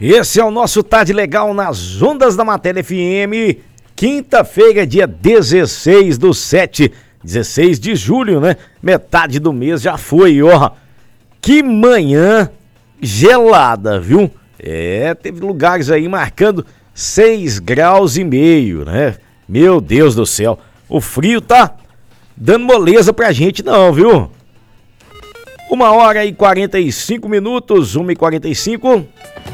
Esse é o nosso Tarde Legal nas ondas da Matéria FM, quinta-feira, dia 16/7, 16 de julho, né? Metade do mês já foi, ó. Que manhã gelada, viu? Teve lugares aí marcando 6 graus e meio, né? Meu Deus do céu, o frio tá dando moleza pra gente não, viu? 1h45, 1h45.